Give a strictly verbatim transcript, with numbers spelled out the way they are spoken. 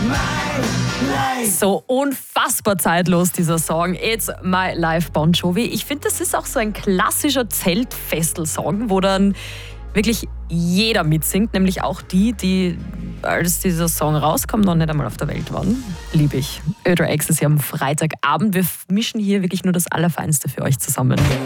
So unfassbar zeitlos, dieser Song. It's My Life, Bon Jovi. Ich finde, das ist auch so ein klassischer Zeltfestel-Song, wo dann wirklich jeder mitsingt, nämlich auch die, die, als dieser Song rauskommt, noch nicht einmal auf der Welt waren. Liebe ich. Ödra Ecstasy am Freitagabend. Wir mischen hier wirklich nur das Allerfeinste für euch zusammen.